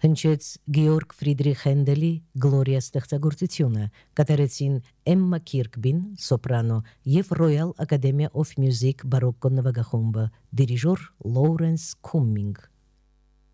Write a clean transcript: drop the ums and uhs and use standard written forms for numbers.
հնչեց Գեորգ Ֆրիդրիխ Հենդելի Գլորիա ստեղծագործությունը, կատարեցին Էմմա Քիրկբին սոպրանո եւ Royal Academy of Music բարոկկո նվագախումբը, դիրիժոր Լոուրենս Քումինգ։